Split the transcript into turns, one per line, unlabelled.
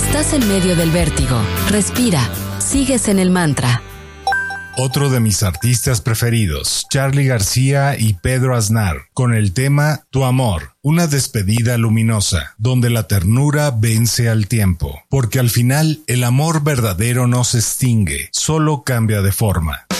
Estás en medio del vértigo. Respira. Sigues en el mantra.
Otro de mis artistas preferidos, Charly García y Pedro Aznar, con el tema Tu Amor, una despedida luminosa, donde la ternura vence al tiempo, porque al final el amor verdadero no se extingue, solo cambia de forma.